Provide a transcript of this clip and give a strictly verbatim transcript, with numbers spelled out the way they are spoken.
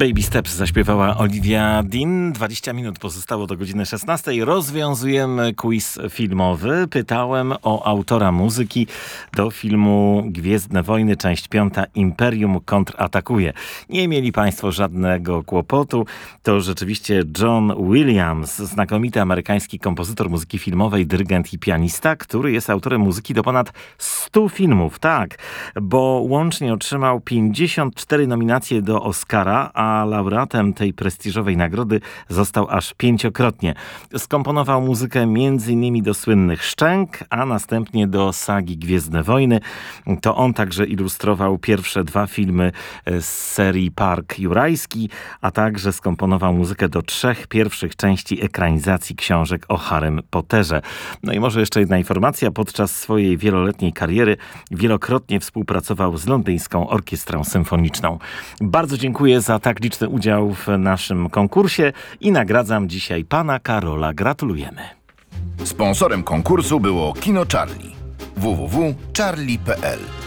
Baby Steps zaśpiewała Olivia Dean. dwadzieścia minut pozostało do godziny szesnastej. Rozwiązujemy quiz filmowy. Pytałem o autora muzyki do filmu Gwiezdne Wojny, część piąta, Imperium kontratakuje. Nie mieli Państwo żadnego kłopotu. To rzeczywiście John Williams, znakomity amerykański kompozytor muzyki filmowej, dyrygent i pianista, który jest autorem muzyki do ponad stu filmów. Tak, bo łącznie otrzymał pięćdziesiąt cztery nominacje do Oscara, a laureatem tej prestiżowej nagrody został aż pięciokrotnie. Skomponował muzykę między innymi do słynnych Szczęk, a następnie do sagi Gwiezdne Wojny. To on także ilustrował pierwsze dwa filmy z serii Park Jurajski, a także skomponował muzykę do trzech pierwszych części ekranizacji książek o Harrym Potterze. No i może jeszcze jedna informacja. Podczas swojej wieloletniej kariery wielokrotnie współpracował z Londyńską Orkiestrą Symfoniczną. Bardzo dziękuję za tak liczny udział w naszym konkursie i nagradzam dzisiaj pana Karola. Gratulujemy. Sponsorem konkursu było Kino Charlie. w w w kropka charlie kropka p l